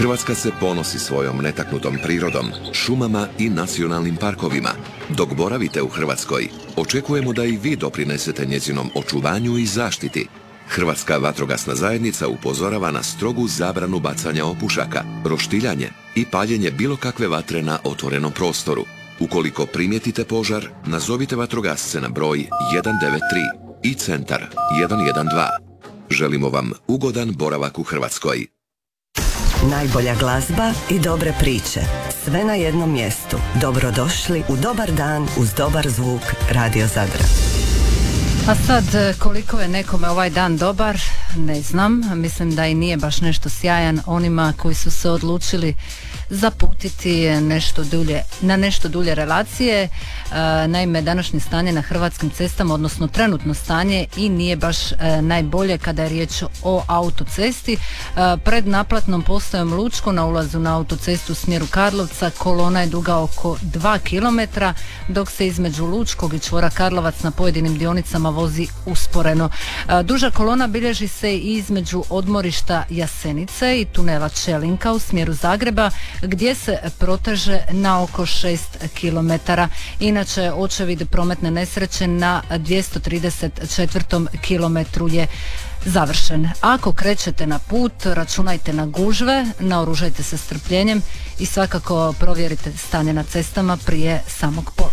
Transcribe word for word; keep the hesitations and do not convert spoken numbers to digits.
Hrvatska se ponosi svojom netaknutom prirodom, šumama i nacionalnim parkovima. Dok boravite u Hrvatskoj, očekujemo da i vi doprinesete njezinom očuvanju i zaštiti. Hrvatska vatrogasna zajednica upozorava na strogu zabranu bacanja opušaka, roštiljanje i paljenje bilo kakve vatre na otvorenom prostoru. Ukoliko primijetite požar, nazovite vatrogasce na broj jedan devet tri i centar jedan jedan dva. Želimo vam ugodan boravak u Hrvatskoj. Najbolja glazba i dobre priče. Sve na jednom mjestu. Dobrodošli u dobar dan uz dobar zvuk Radio Zadra. A sad, koliko je nekome ovaj dan dobar, ne znam. Mislim da i nije baš nešto sjajan onima koji su se odlučili zaputiti nešto dulje, na nešto dulje relacije. E, naime, današnje stanje na hrvatskim cestama, odnosno trenutno stanje, i nije baš e, najbolje kada je riječ o autocesti. E, pred naplatnom postajom Lučko na ulazu na autocestu u smjeru Karlovca kolona je duga oko dva kilometra, dok se između Lučkog i čvora Karlovac na pojedinim dionicama vozi usporeno. E, duža kolona bilježi se i između odmorišta Jasenice i tunela Čelinka u smjeru Zagreba, gdje se proteže na oko šest kilometara. Inače, očevid prometne nesreće na dvjesto trideset četvrtom kilometru je završen. Ako krećete na put, računajte na gužve, naoružajte se strpljenjem i svakako provjerite stanje na cestama prije samog